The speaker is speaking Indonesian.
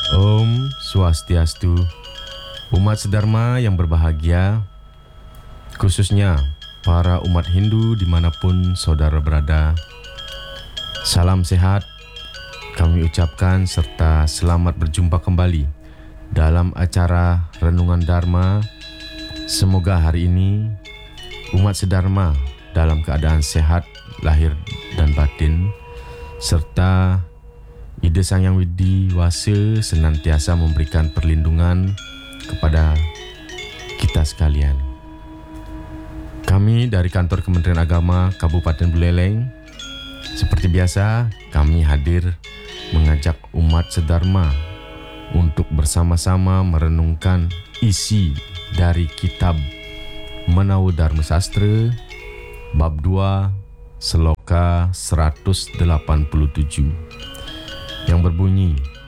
Om Swastiastu. Umat sedharma yang berbahagia, khususnya para umat Hindu dimanapun saudara berada, salam sehat kami ucapkan serta selamat berjumpa kembali dalam acara Renungan Dharma. Semoga hari ini umat sedharma dalam keadaan sehat lahir dan batin, serta Ida Sang Yang Widi Wasa senantiasa memberikan perlindungan kepada kita sekalian. Kami dari Kantor Kementerian Agama Kabupaten Buleleng, seperti biasa kami hadir mengajak umat sedharma untuk bersama-sama merenungkan isi dari kitab Menawu Dharma Sastra bab 2 Seloka 187 yang berbunyi,